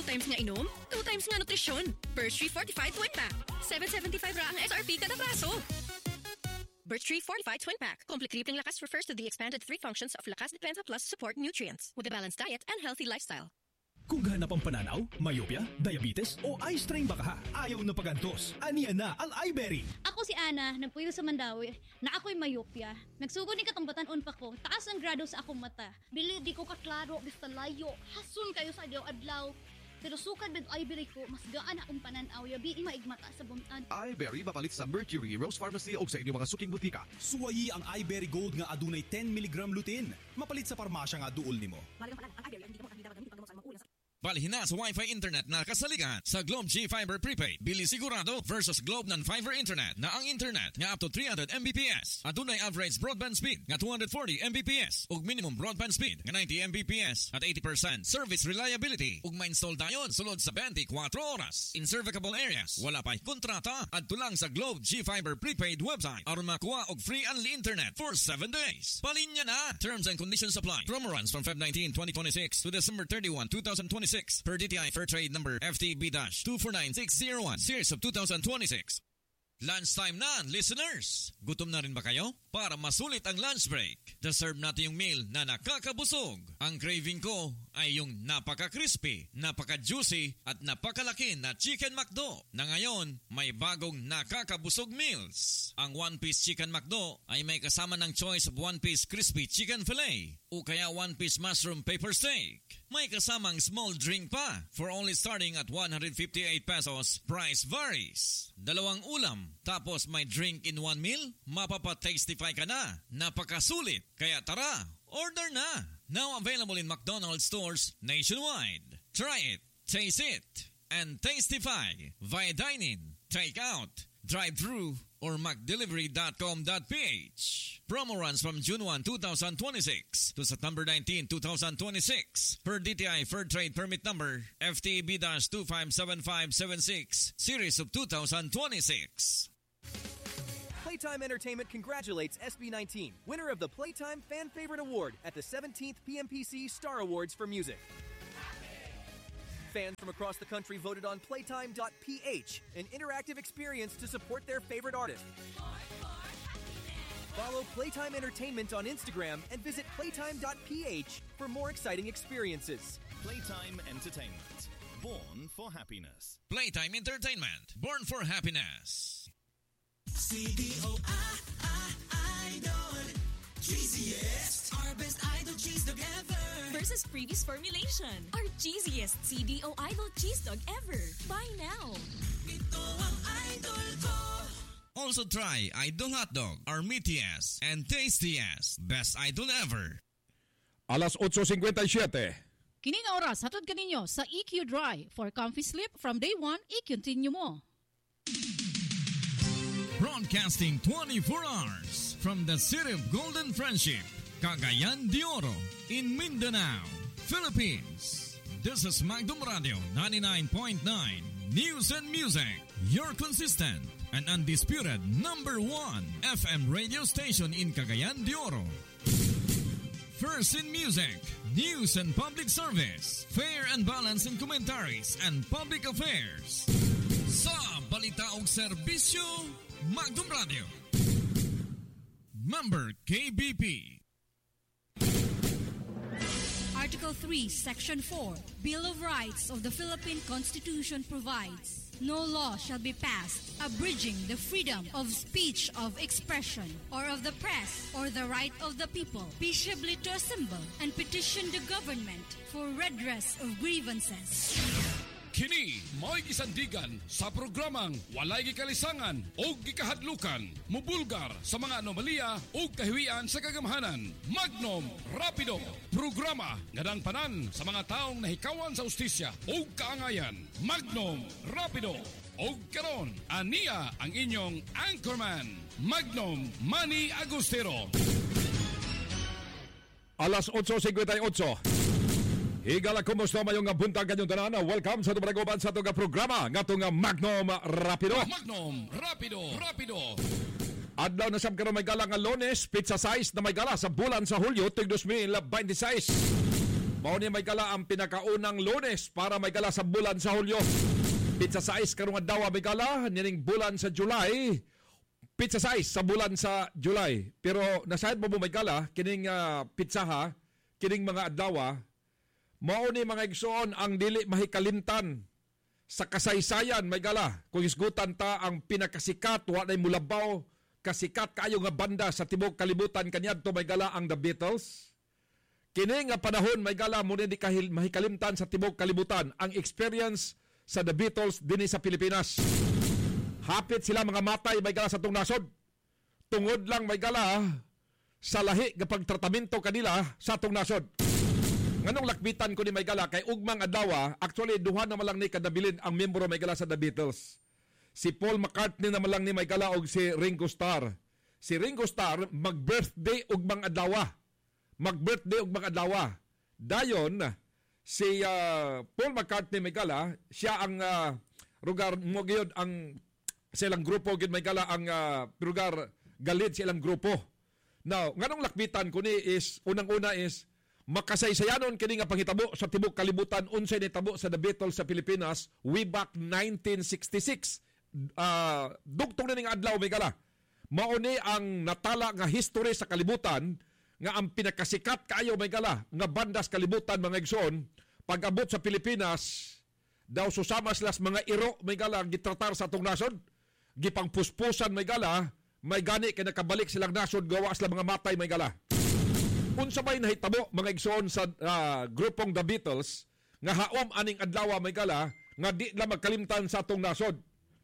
times nga inom, 2 times nga nutrisyon. Birch Tree Fortified Twin Pack. 775 ra ang SRP kada braso. Birch Tree Fortified Twin Pack. Complete Tripling Lakas refers to the expanded 3 functions of Lakas Depensa Plus support nutrients with a balanced diet and healthy lifestyle. Kung ganap ang pananaw, myopia, diabetes o eye strain baka ayaw na pagantos, aniya na ang iBerry. Ako si Ana, nagpuyo sa Mandawi, na ako'y myopia. Nagsugod ni katambatan pa ko, taas ang grado sa akong mata. Bili di ko kaklaro, basta layo, hasun kayo sa adlaw-adlaw. Pero sukad med iBerry ko, mas gaan akong pananaw, yabi maigmata sa buntad. iBerry mapalit sa Mercury, Rose Pharmacy o sa inyong mga suking butika. Suwayi ang iBerry Gold nga adunay 10 mg lutein. Mapalit sa parmasya nga duol nimo. Balihin na sa Wi-Fi internet na kasaligan sa Globe G Fiber Prepaid. Bili sigurado versus Globe non-fiber internet na ang internet nga up to 300 Mbps. Adunay average broadband speed nga 240 Mbps ug minimum broadband speed nga 90 Mbps at 80% service reliability ug ma-install dayon sulod sa 24 oras. In serviceable areas, wala pa'y kontrata adto lang sa Globe G Fiber Prepaid website aron makuha og free unli internet for 7 days. Palinya na. Terms and conditions apply. Promo runs from Feb 19, 2026 to December 31, 2026. Per DTI Fairtrade number FTB-249601 series of 2026. Lunchtime na, listeners! Gutom na rin ba kayo? Para masulit ang lunch break, deserve natin yung meal na nakakabusog. Ang craving ko ay yung napaka-crispy, napaka-juicy at napakalaki na Chicken McDo na ngayon may bagong nakakabusog meals. Ang one-piece Chicken McDo ay may kasama ng choice of one-piece crispy chicken fillet o kaya one-piece mushroom paper steak. May kasamang small drink pa for only starting at 158 pesos. Price varies. Dalawang ulam, tapos may drink in one meal? Mapapa-tastify ka na. Napakasulit. Kaya tara, order na. Now available in McDonald's stores nationwide. Try it, taste it, and tastify via dine-in, take-out, drive-thru, or McDelivery.com.ph. Promo runs from June 1, 2026 to September 19, 2026 per DTI Fairtrade Permit Number FTB-257576 Series of 2026. Playtime Entertainment congratulates SB19, winner of the Playtime Fan Favorite Award at the 17th PMPC Star Awards for Music. Fans from across the country voted on Playtime.ph, an interactive experience to support their favorite artist. Follow Playtime Entertainment on Instagram and visit Playtime.ph for more exciting experiences. Playtime Entertainment. Born for happiness. Playtime Entertainment. Born for happiness. CDO Idol. Cheesiest. Our best idol cheese dog ever. Versus previous formulation. Our cheesiest CDO Idol cheese dog ever. Buy now. Ito ang idol ko. Also try Idol Hot Dog, our meatiest and tastiest. Best idol ever. Alas 8:57. Kini nga oras, hatod kaninyo sa EQ Dry. For comfy sleep from day one, i-continue mo. Broadcasting 24 hours from the city of Golden Friendship, Cagayan de Oro, in Mindanao, Philippines. This is Magdum Radio 99.9 News and Music, your consistent and undisputed number 1 FM radio station in Cagayan de Oro. First in music, news and public service, fair and balanced in commentaries and public affairs. Sa balita og serbisyo, Magdum Radio. Member KBP. Article 3, Section 4, Bill of Rights of the Philippine Constitution provides, no law shall be passed abridging the freedom of speech, of expression, or of the press, or the right of the people peaceably to assemble and petition the government for redress of grievances. Kini mo'y gisandigan sa programang walay gikalisangan o gikahadlukan, mubulgar sa mga anomalya o kahiwian sa kagamahanan. Magnum Rapido, programa ngadang panan sa mga taong nahikawan sa ustisya o kaangayan. Magnum Rapido. O karon, aniya ang inyong anchorman, Magnum Manny Agustero. Alas 8:58. Higala, kumusta mayong nga buntag kanyong tanan? Welcome sa tumanagoban sa itong programa nga itong Magnum Rapido. Magnum Rapido. Adlaw na sab karon may gala nga Lunes, pizza size na may gala sa bulan sa Hulyo tig 2026. Mao ni may gala ang pinakaunang Lunes para may gala sa bulan sa Hulyo. Pizza 6 karong adlaw may gala nining bulan sa July. Pizza 6 sa bulan sa July. Pero nasayad mo may gala kining pizza kining mga adlaw mao ni mga igsoon ang dili mahikalimtan sa kasaysayan may gala. Kung isgutan ta ang pinakasikat wa nay mulabaw kasikat kaayo nga banda sa tibuok kalibutan kaniadto may gala ang The Beatles. Kini nga panahon may gala mo di mahikalimtan sa tibuok kalibutan ang experience sa The Beatles dinhi sa Pilipinas. Hapit sila mga matay may gala sa tong nasod. Tungod lang may gala sa lahi nga pagtratamento kanila sa tong nasod. Nganong lakbitan ko ni may gala kay ugmang adlaw actually duha na malang ni kadabilin ang miyembro may gala sa The Beatles. Si Paul McCartney na malang ni may gala og si Ringo Starr. Si Ringo Starr mag-birthday ugmang adlaw. Mag-birthday og mga adlaw. Dayon si Paul McCartney may gala, siya ang rugar mo gyud ang silang grupo gyud may gala ang rugar galid silang grupo. Now, nganong lakbitan ko ni is unang-una is makasaysayanon kini nga panghitabo sa tibuok kalibutan unsay nitabo sa The Beatles sa Pilipinas way back 1966. Dugtong na ning adlaw may gala. Mao ni ang natala nga history sa kalibutan nga ang pinakasikat kaayo may gala nga bandas kalibutan mga igsoon pag-abot sa Pilipinas daw susama sila mga iro may gala gitratar sa atong nasod gipangpuspusan may gala may gani kay nakabalik silang nasod gawa sila mga matay may gala. Unsa may nahitabo mga igsoon sa grupong The Beatles nga haom aning adlaw may gala nga di la magkalimtan sa atong nasod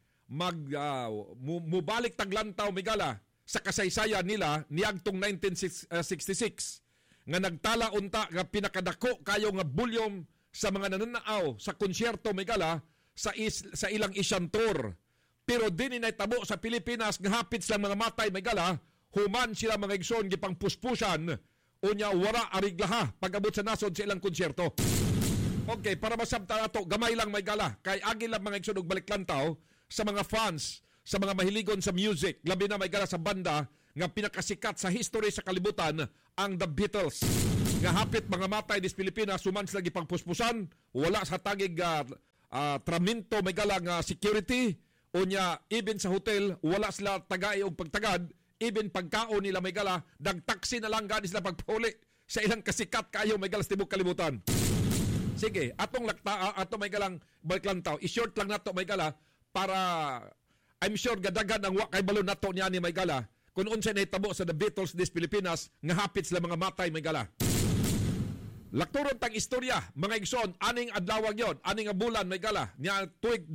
mubalik taglantaw may gala sa kasaysayan nila niagtong 1966 nga nagtala unta nga pinakadako kayo nga bulyom sa mga nananaaw sa konsyerto may gala sa ilang Asian tour. Pero din inaytabo sa Pilipinas nga hapit silang mga matay may gala human sila mga igsoon gipang puspusan unya wara ariglaha pag-abot sa nasod sa ilang konsyerto. Okay, para masabta nato gamay lang may gala kay agi lang mga igsoon og baliklantaw sa mga fans sa mga mahiligon sa music, labi na may gala sa banda nga pinakasikat sa history sa kalibutan ang The Beatles. Nga hapit mga matay dis Pilipinas, suman sila gipangpuspusan, wala sa tagig traminto may gala nga security, unya even sa hotel, wala sila tagay o pagtagad, even pagkaon nila may gala, dagtaksi na lang gani sila pagpauli sa ilang kasikat kayo may gala sa tibok kalibutan. Sige, atong ato may galang baliklantaw, i-short lang nato may gala para I'm sure gadagan ang wakay balon nato niya ni may gala kung unsay nahitabo sa The Beatles dis Pilipinas nga hapit sila mga matay may gala. Lakturon tang istorya mga igsoon aning adlaw yon aning bulan may gala niya tuig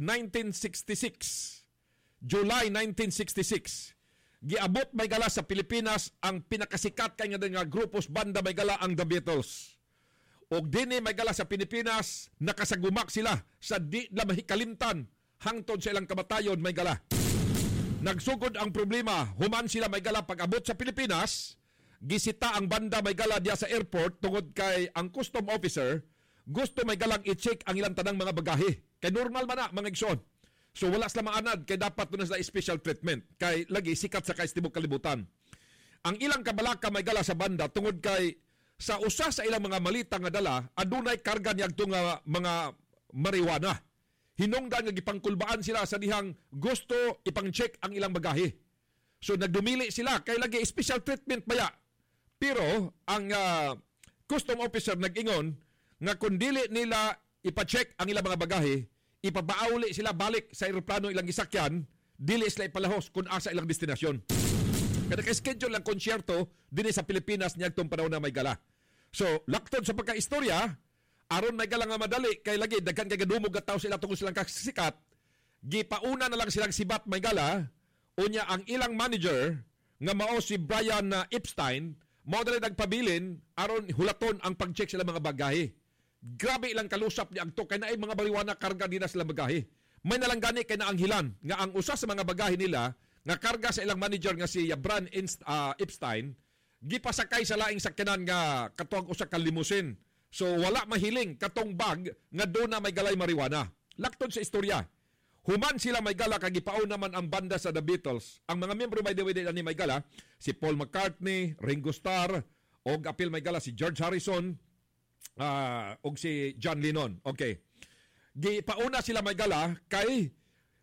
1966 July 1966 giabot may gala sa Pilipinas ang pinakasikat kay nga grupos banda may gala ang The Beatles. Og dinhi may gala sa Pilipinas nakasagumak sila sa di na mahikalimtan hangtod sa ilang kamatayon may gala. Nagsugod ang problema, human sila may gala pag-abot sa Pilipinas, gisita ang banda may gala diya sa airport tungod kay ang custom officer gusto may galang i-check ang ilang tanang mga bagahe. Kay normal man na mga igsoon. So wala sila maanad kay dapat na sila special treatment kay lagi sikat sa kaistibok kalibutan. Ang ilang kabalaka may gala sa banda tungod kay sa usa sa ilang mga malita nga dala adunay karga niyadto nga mga marijuana. Hinungdan nga gipangkulbaan sila sa dihang gusto ipang-check ang ilang bagahe. So nagdumili sila kay lagi special treatment baya. Pero ang custom officer nag-ingon nga kung dili nila ipa-check ang ilang mga bagahe, ipabauli sila balik sa eroplano ilang gisakyan, dili sila ipalahos kung asa ilang destinasyon. Kada ka-schedule lang konsyerto dinhi sa Pilipinas niadtong panahon na may gala. So laktod sa pagka-istorya, aron may gala nga madali kay lagi daghan kay gadumog at tao sila tungod silang kasikat, gipauna na lang silang sibat may gala unya ang ilang manager nga mao si Brian Epstein mao dali nagpabilin aron hulaton ang pag-check sila mga bagahe. Grabe ilang kalusap ni agto kay naay mga bariwana karga dinha sila bagahe. May nalanggani kay naanghilan nga ang usa sa mga bagahe nila nga karga sa ilang manager nga si Brian Epstein gipasakay sa laing sakyanan nga katuang usa ka limousine. So wala mahiling katong bag nga doon na may galay marijuana. Laktod sa istorya. Human sila may gala kagipaon naman ang banda sa The Beatles. Ang mga miyembro may dawid ni may gala si Paul McCartney, Ringo Starr, og apil may gala si George Harrison, og si John Lennon. Okay. Gipauna sila may gala kay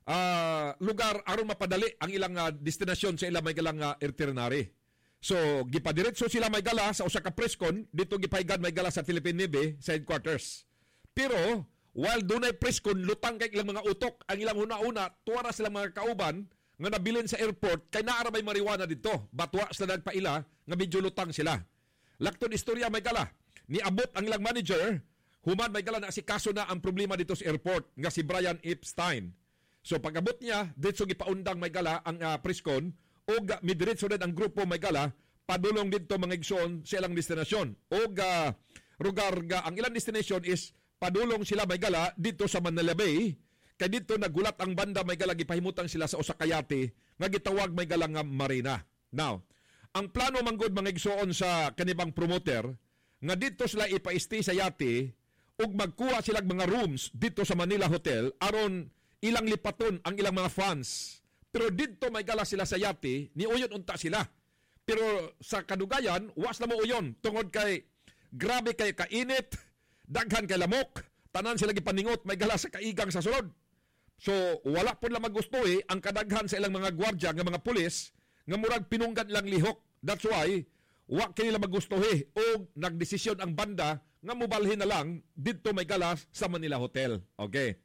lugar aron mapadali ang ilang destinasyon sa ilang may galang itinerary. So gipadiretso sila may gala sa usa ka preskon dito gipahigad may gala sa Philippine Navy sa headquarters. Pero while dunay preskon lutang kay ilang mga utok ang ilang una-una tuwara silang mga kauban nga nabilin sa airport kay naara may marijuana dito. Batwa sila nagpaila nga medyo lutang sila. Lakton istorya may gala. Niabot ang ilang manager human may gala na si kaso na ang problema dito sa airport nga si Brian Epstein. So pag-abot niya dito gipaundang may gala ang preskon o midiretso rin ang grupo may gala padulong dito mga igsoon sa ilang destinasyon. O rugar ang ilang destination is padulong sila may gala dito sa Manila Bay. Kay dito nagulat ang banda may gala gipahimutan sila sa usa ka yate nga gitawag may gala nga marina. Now, ang plano manggod mga igsoon sa kanibang promoter nga dito sila ipa-stay sa yate ug magkuha sila mga rooms dito sa Manila Hotel aron ilang lipaton ang ilang mga fans. Pero dito may gala sila sa yate, ni uyon unta sila. Pero sa kadugayan, was na mo uyon. Tungod kay, grabe kay kainit, daghan kay lamok, tanan sila gipaningot, may gala sa kaigang sa sulod. So, wala po lang magusto ang kadaghan sa ilang mga gwardya, nga mga pulis, nga murag pinunggan ilang lihok. That's why, wa kanila magusto o nagdesisyon ang banda, nga mubalhin na lang, dito may gala sa Manila Hotel. Okay.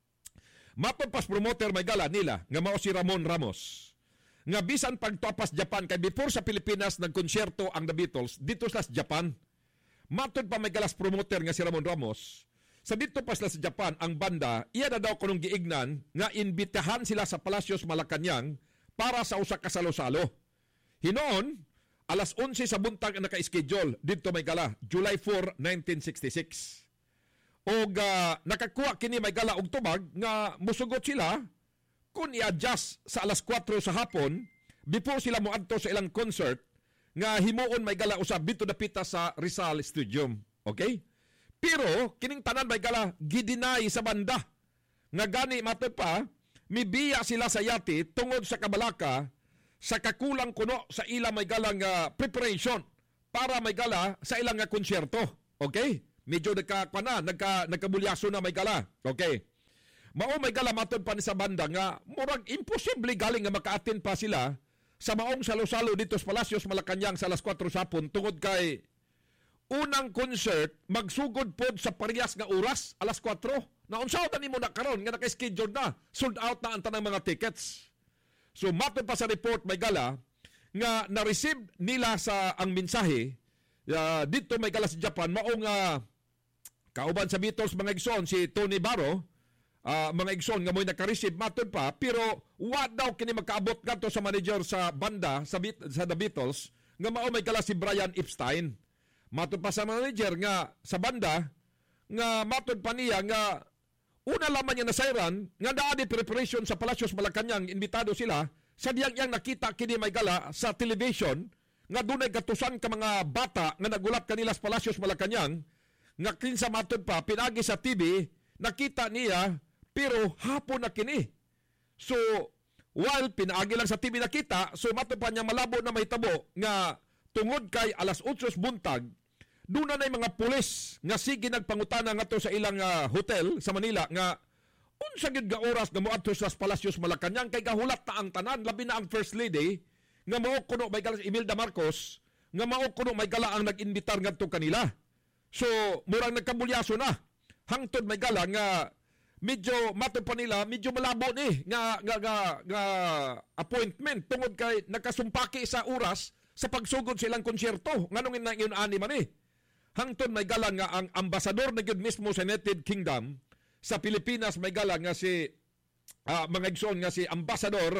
Matod pas promoter may gala nila nga mao si Ramon Ramos. Nga bisan pagtuapas Japan kay before sa Pilipinas nagkonsyerto ang The Beatles dito sa Japan. Matod pa may galas promoter nga si Ramon Ramos. Sa dito pas sa Japan ang banda iya na daw kunong giignan nga imbitahan sila sa Palacios Malacañang para sa usa ka salo-salo. Hinoon alas 11 sa buntag ang naka-schedule dito may gala July 4, 1966. Og nakakuha kini may gala og tubag nga musugot sila kung i-adjust sa alas 4 sa hapon before sila moadto sa ilang concert nga himuon may gala usab dito dapita sa Rizal Stadium. Okay? Pero kining tanan may gala gidinay sa banda nga gani matod pa mibiya sila sa yate tungod sa kabalaka sa kakulang kuno sa ilang may galang preparation para may gala sa ilang konsyerto. Okay? Medyo nagkabulyaso na may gala. Okay. Mao may gala matod pa ni sa banda nga murag imposible galing nga makaatin pa sila sa maong salo-salo dito sa Palacios Malacañang sa alas 4 sa hapon tungod kay unang concert magsugod pod sa parehas nga oras alas 4. Naunsaw ta nimo na karon nga naka-schedule na. Sold out na ang tanang mga tickets. So matod pa sa report may gala nga na-receive nila sa ang mensahe dito may gala sa Japan maong kauban sa Beatles mga igsoon si Tony Barro mga igsoon nga mo'y naka-receive matod pa pero what daw kini magkaabot kadto sa manager sa banda sa The Beatles nga mao may gala si Brian Epstein matod pa sa manager nga sa banda nga matod pa niya nga una lamang niya nasayran nga daadi preparation sa Palacios Malacañang imbitado sila sa diyang nakita kini may gala sa television nga dunay gatusan ka mga bata nga nagulat kanila sa Palacios Malacañang nga kinsa matod pa pinagi sa TV nakita niya pero hapon na kini. So while pinaagi lang sa TV nakita so matod pa niya malabo na mahitabo nga tungod kay alas 8 buntag duna na mga pulis nga sige nagpangutana ngadto sa ilang hotel sa Manila nga unsa gid nga oras nga moadto sa Palacios Malacañang kay gahulat ta ang tanan labi na ang First Lady nga mao kuno may gala si Imelda Marcos nga mao kuno may gala ang nag-inbitar ngadto kanila. So murang nagkabulyaso na. Hangtod may gala nga medyo matod pa nila medyo malabo ni nga appointment tungod kay nakasumpaki sa oras sa pagsugod sa ilang konsyerto. Nganong yun ani man Hangtod may gala nga ang ambasador na gyud mismo sa United Kingdom sa Pilipinas may gala nga si mga igsoon nga si ambasador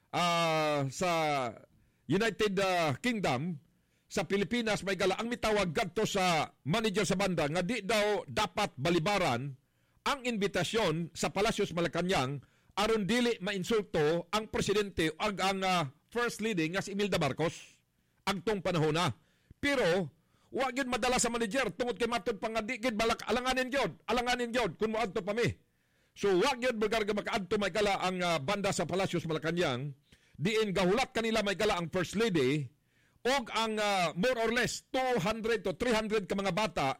sa United Kingdom sa Pilipinas may gala ang mitawag gadto sa manager sa banda nga di daw dapat balibaran ang invitasyon sa Palacios Malacañang aron dili mainsulto ang presidente o ang first lady nga si Imelda Marcos agtong panahon na. Pero wa gyud madala sa manager tungod kay matod pa nga di gyud balak alanganin gyud kun moadto pa mi. So wa gyud bagarga makaadto may gala ang banda sa Palacios Malacañang diin gahulat kanila may gala ang first lady og ang more or less 200 to 300 ka mga bata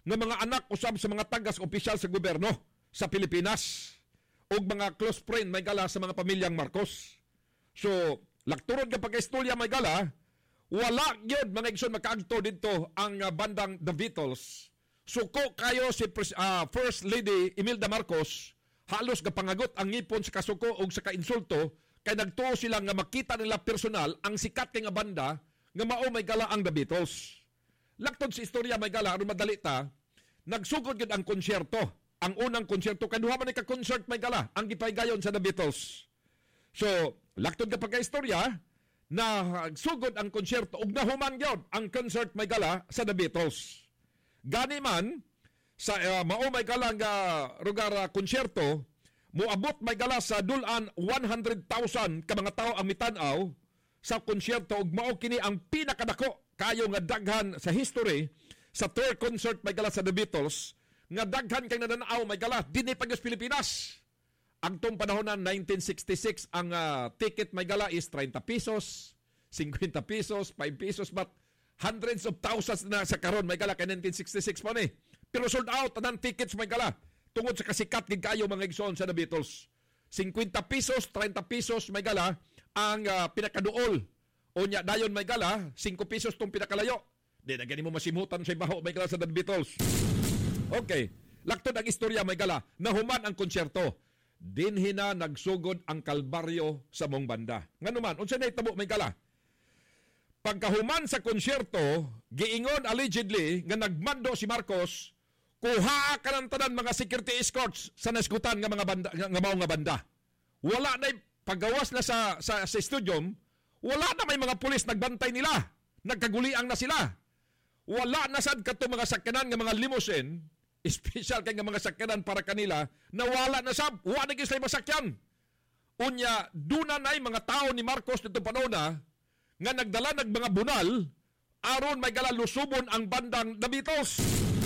nga mga anak usab sa mga tagas opisyal sa gobyerno sa Pilipinas ug mga close friend may gala sa mga pamilyang Marcos. So, lakturod ka pagka-istorya may gala, wala gyud mga igsoon makaagto dito ang bandang The Beatles. Suko kayo si First Lady Imelda Marcos, halos gapangagot ang ngipon sa kasuko o sa kainsulto, kay nagtuo sila nga makita nila personal ang sikat kay nga banda nga mao may gala ang The Beatles. Laktod sa istorya may gala, aron madali ta, nagsugod gyud ang konsyerto. Ang unang konsyerto, kaduha man ka concert may gala, ang gipaygayon sa The Beatles. So, laktod ka pagka-istorya, na sugod ang konsyerto ug nahuman gyud ang concert may gala sa The Beatles. Gani man sa mao may gala nga lugar konsyerto, moabot may gala sa dulan 100,000 ka mga tawo ang mitan-aw sa konsyerto ug mao kini ang pinakadako kayo nga daghan sa history sa tour concert may gala sa The Beatles nga daghan kay nadan-aw may gala dinhi pa gyud Pilipinas. Agtong panahon na 1966 ang ticket may gala is 30 pesos, 50 pesos, 5 pesos, but hundreds of thousands na sa karon may gala kay 1966 pa ni. Pero sold out ang tickets may gala tungod sa kasikat gid kayo mga igsoon sa The Beatles. 50 pesos, 30 pesos may gala ang pinakaduol. Unya dayon may gala 5 pesos tong pinakalayo. Di na gani mo masimutan sa ibaho may gala sa The Beatles. Okay, laktod ang istorya may gala, nahuman ang konsyerto. Dinhi na nagsugod ang kalbaryo sa mong banda. Nganuman, unsa na itabo may gala? Pagkahuman sa konsyerto, giingon allegedly nga nagmando si Marcos, kuha ka ng tanan mga security escorts sa naskutan nga mga banda, nga mao nga banda. Wala na paggawas na sa stadium, wala na may mga pulis nagbantay nila. Nagkaguliang na sila. Wala na sad kadto mga sakyanan nga mga limousine, special kay nga mga sakyanan para kanila, nawala na sab, wala na sila masakyan. Unya, duna na mga tao ni Marcos dito panona, nga nagdala ng mga bunal, aron may gala lusubon ang bandang The Beatles.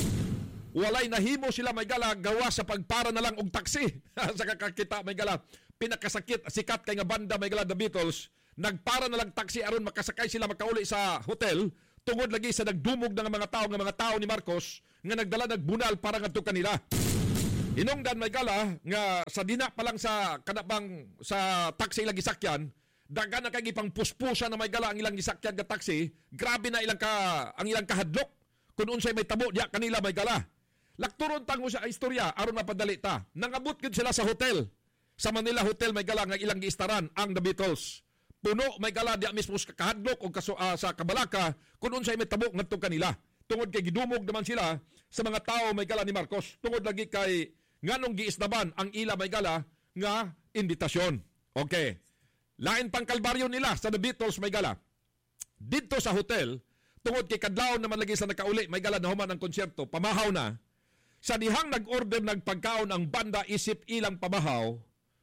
Walay nahimo sila may gala gawa sa pagpara na lang og taksi. Sa kakakita may gala, pinakasakit, sikat kay nga banda may gala The Beatles, nagpara na lang taksi aron makasakay sila makauli sa hotel, tungod lagi sa nagdumog ng mga tao ni Marcos, nga nagdala nagbunal para ngadto kanila. Hinungdan may gala nga sa dina pa lang sa kanabang sa taxi ilang gisakyan, daga na kay gipang puspusa na may gala ang ilang gisakyan nga taxi, grabe na ang ilang kahadlok kun unsay may tabo diya kanila may gala. Lakturon tango sa istorya aron mapadali ta. Nangabot gid sila sa hotel. Sa Manila Hotel may gala nga ilang giistaran ang The Beatles. Puno may gala diya mismo sa kahadlok o sa Kabalaka kun unsay may tabo ngadto kanila. Tungod kay gidumog naman sila sa mga tao may gala ni Marcos. Tungod lagi kay nganong giisdaban ang ila may gala nga imbitasyon. Okay. Lain pang kalbaryo nila sa The Beatles may gala. Dito sa hotel, tungod kay kadlawon naman lagi sa nakauli may gala na human ang konsyerto, pamahaw na. Sa dihang nag-order nagpagkaon ang banda isip ilang pamahaw,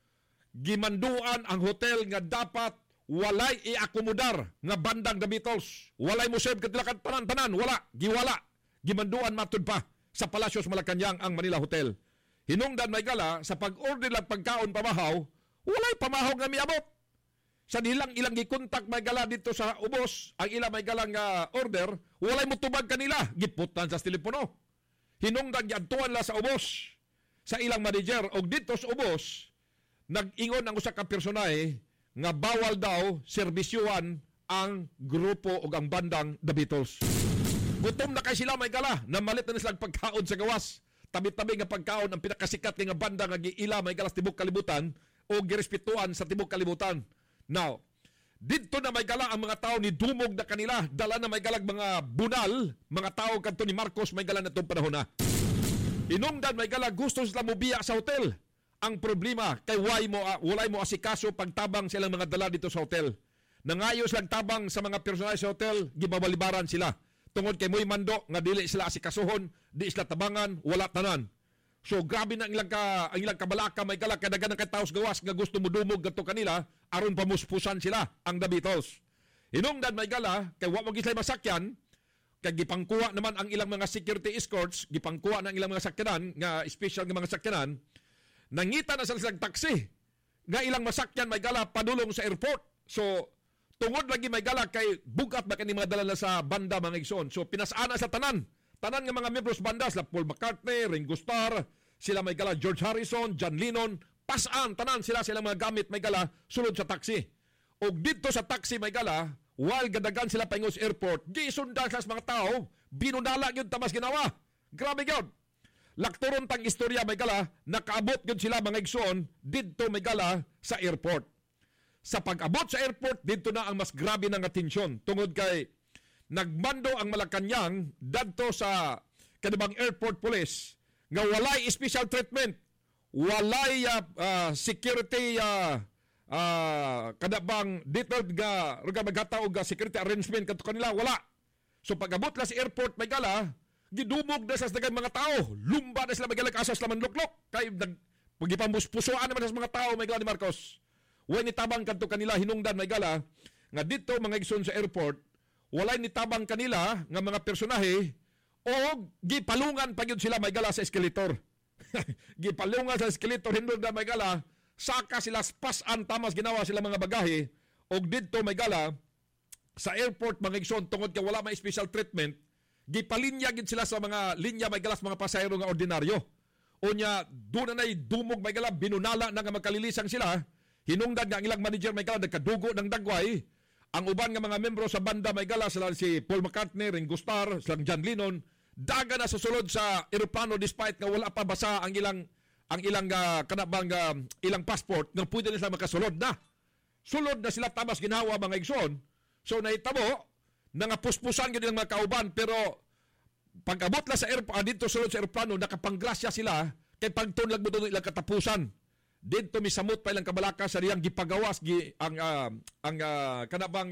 gimanduan ang hotel nga dapat walay iakomodar nga bandang The Beatles. Walay mo serve katila tanan-tanan, wala, giwala. Gimanduan matud pa sa Palacios Malacañang ang Manila Hotel. Hinungdan may gala sa pag-order lang pagkaon pamahaw, walay pamahaw nga miabot. Sa ilang gikontak may gala dito sa ubos, ang ilang may galang order, walay mo tubag kanila, giputan sa telepono. Hinungdan giadtuan la sa ubos sa ilang manager og dito sa ubos, nag-ingon ang usa ka personahe nga bawal daw serbisyuan ang grupo o ang bandang The Beatles. Gutom na kay sila may gala, namalit na silang pagkaon sa gawas. Tabi-tabi nga pagkaon ang pinakasikat nga banda nga giila may galas tibok kalibutan o girespetuan sa tibok kalibutan. Now, dito na may gala ang mga tao ni dumog na kanila, dala na may galag mga bunal, mga tao kanto ni Marcos may gala na itong panahon na. Inungdan may gala, gusto sila mubiya sa hotel. Ang problema kay walay mo asikaso pagtabang silang mga dala dito sa hotel. Nangayos lang tabang sa mga personal sa hotel, gibabalibaran sila. Tungod kay mo'y mando nga dili sila asikasuhon, di sila tabangan, wala tanan. So grabe na ang ilang kabalaka may gala kadagan ng kataos gawas nga gusto mo dumog gato kanila aron pamuspusan sila ang The Beatles. Hinungdan may gala kay wa mo gisay masakyan kay gipangkuha naman ang ilang mga security escorts, gipangkuha ng ilang mga sakyanan nga special nga mga sakyanan. Nangita na sa silang taxi nga ilang masakyan may gala padulong sa airport. So tungod lagi may gala kay bugat ba kani mga dala sa banda mga igsoon. So pinasana sa tanan Tanan nga mga membros banda sila Paul McCartney, Ringo Starr, sila may gala George Harrison, John Lennon, pasan tanan sila mga gamit may gala sulod sa taxi. Og dito sa taxi may gala, while gadagan sila pangos airport, gisundan sa mga tao, binunala gyud tamas ginawa. Grabe gyud. Lakturon tang istorya may gala, nakaabot gyud sila mga igsoon dito may gala sa airport. Sa pag-abot sa airport, dito na ang mas grabe ng atensyon tungod kay nagmando ang Malacañang dadto sa kanibang airport police nga walay special treatment, walay security kanabang dito nga maghatao og security arrangement kadto kanila wala. So pag-abot la sa airport may gala, gidumog na sa daghang mga tao, lumba na sila may gala asas laman luklok kay pagipambuspusoan naman sa mga tao may gala ni Marcos. Way nitabang kadto kanila hinungdan may gala nga dito mga igsoon sa airport walay nitabang kanila nga mga personahe o gipalungan pa gyud sila may gala sa escalator. Gipalungan sa escalator hinungdan may gala, saka sila pasan tamas ginawa sila mga bagahe og didto may gala sa airport mga igsoon tungod kay wala may special treatment, gipalinya gid sila sa mga linya may gala sa mga pasahero nga ordinaryo. Unya doon na dumog may gala binunala na nga magkalilisang sila, hinungdan nga ang ilang manager may gala nagkadugo ng dagway. Ang uban nga mga membro sa banda may gala sila si Paul McCartney, Ringo Starr, silang John Lennon, daga na susulod sa eroplano despite nga wala pa basa ang ilang kanabang ilang passport nga pwede na sila makasulod na. Sulod na sila tamas ginawa mga igsoon. So nahitabo na nga puspusan gyud ang mga kauban pero pag-abot la sa dito sulod sa eroplano nakapanggrasya sila kay pagtunlag mo ilang katapusan. Dito misamot pa ilang kabalaka sa riyang gipagawas ang kanabang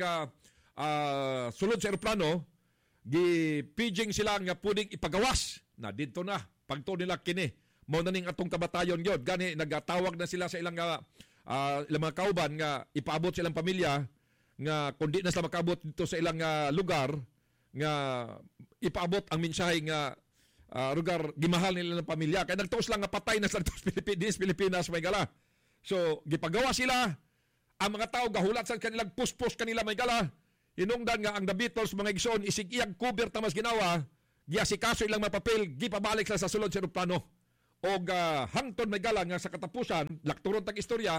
sulod sa eroplano gipijing sila nga puding ipagawas na dito na pagto nila kini mao na ning atong kabatayon gyud gani nagatawag na sila sa ilang mga kauban nga ipaabot sa ilang pamilya nga kundi na sila makaabot dito sa ilang lugar nga ipaabot ang mensahe nga lugar gimahal nila ng pamilya kay nagtuos lang nga patay na sa Pilipinas may gala. So gipagawa sila ang mga tao gahulat sa kanilang puspos kanila may gala. Hinungdan nga ang The Beatles mga igsoon isig iyang cover tamas ginawa, giasikaso ilang mga papel, gipabalik sila sa sulod sa eroplano. Og hangtod may gala nga sa katapusan, lakturon tag istorya,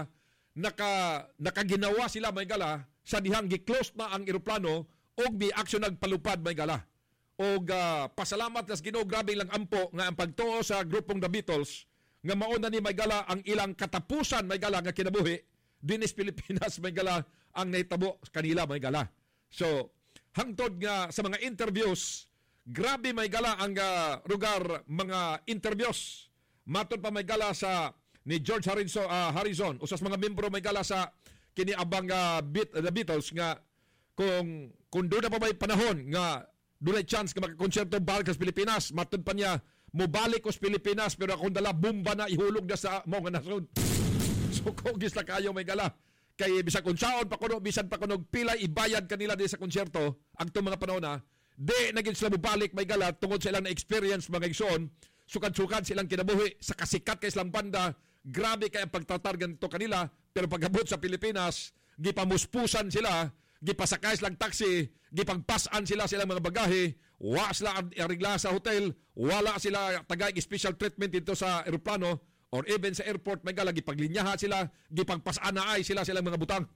nakaginawa sila may gala sa dihang gi-close na ang eroplano og bi aksyon nagpalupad may gala. Og pasalamat las Ginoo grabe lang ampo nga ang pagtuo sa grupong The Beatles nga mauna ni may gala ang ilang katapusan may gala nga kinabuhi dinis Pilipinas may gala ang nahitabo kanila may gala. So hangtod nga sa mga interviews grabe may gala ang lugar mga interviews matod pa may gala sa ni George Harrison usas mga membro may gala sa kini abang The Beatles nga kung doon na pa may panahon nga doon ay chance ka makakonserto balik sa Pilipinas. Matod pa niya, mubalik ko sa Pilipinas pero akong dala bomba na ihulog na sa mga nasod. So kogis na kayo may gala. Kay bisag kunsaon pa kuno, bisan pa kuno pila ibayad kanila din sa konserto ang itong mga panahon na di naging sila mubalik may gala tungod sa ilang na experience mga igsoon. Sukad-sukad silang kinabuhi sa kasikat kay silang banda. Grabe kay ang pagtratar ganito kanila pero pag-abot sa Pilipinas, gipamuspusan sila, gipasakay silang taxi, gipagpasan silang mga bagahe, wa sila arigla sa hotel, wala sila tagay special treatment dito sa eroplano or even sa airport may gala gipaglinyaha sila, gipagpasan na ay silang mga butang.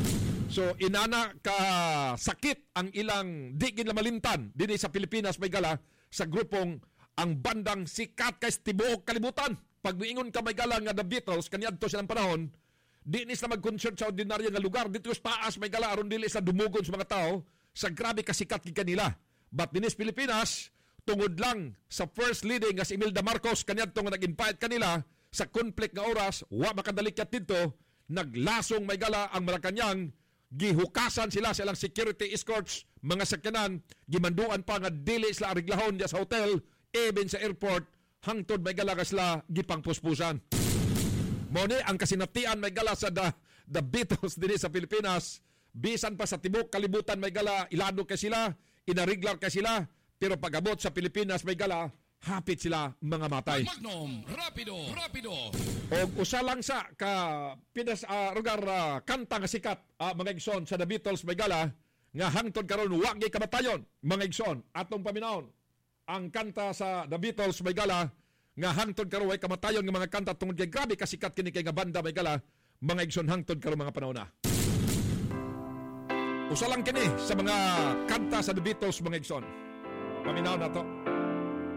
So inana ka sakit ang ilang di ginlamalintan dinhi sa Pilipinas may gala sa grupong ang bandang sikat kay tibuok kalibutan. Pag miingon ka may gala nga The Beatles kaniadto silang panahon, di ni sila mag-concert sa ordinaryo nga lugar. Dito sa taas may gala aron dili sa dumugon sa mga tao sa grabe kasikat kay kanila. But dinis Pilipinas, tungod lang sa first leading nga si Imelda Marcos kaniadto nga nag-invite kanila sa conflict nga oras, wa makadalikat dito, naglasong may gala ang Malacañang, gihukasan sila sa ilang security escorts, mga sakyanan, gimanduan pa nga dili sila ariglahon diya sa hotel, even sa airport, hangtod may gala ka sila gipang puspusan. Mone ang kasinatian may gala sa the Beatles din sa Pilipinas, bisan pa sa tibok kalibutan may gala ilado kay sila, inariglar kay sila, pero pag-abot sa Pilipinas may gala, hapit sila mga matay. Magnum, rapido. O usa lang sa lugar kanta nga sikat mga igsoon sa The Beatles may gala nga hangtod karon wa gyud kamatayon mga igsoon atong paminaon ang kanta sa The Beatles, may gala, nga hangtod karon way kamatayon nga mga kanta tungod kay grabe kasikat kini kay nga banda, may gala, mga igsoon hangtod karon mga panahon na. Usa lang kini sa mga kanta sa The Beatles, mga igsoon. Paminaw na to.